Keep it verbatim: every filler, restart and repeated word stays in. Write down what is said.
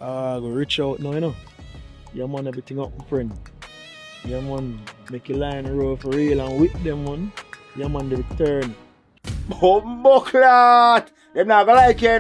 Uh, go reach out now, you know. Yeah, man, everything up, my friend. Yeah, man, make a line roll for real and whip them, man. Yeah, man, the return. Bumbo clot! Them not gonna like you.